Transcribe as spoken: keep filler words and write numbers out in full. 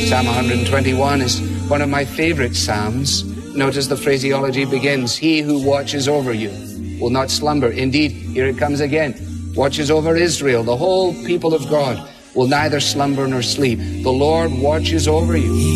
Psalm one hundred twenty-one is one of my favorite psalms. Notice the phraseology begins, he who watches over you will not slumber. Indeed, here it comes again, watches over Israel, the whole people of God will neither slumber nor sleep. The Lord watches over you.